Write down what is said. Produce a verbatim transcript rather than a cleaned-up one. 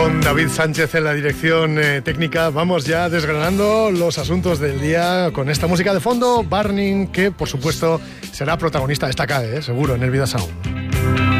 Con David Sánchez en la dirección eh, técnica, vamos ya desgranando los asuntos del día con esta música de fondo, Burning, que por supuesto será protagonista, destaca, eh, seguro, en el Vida Sound.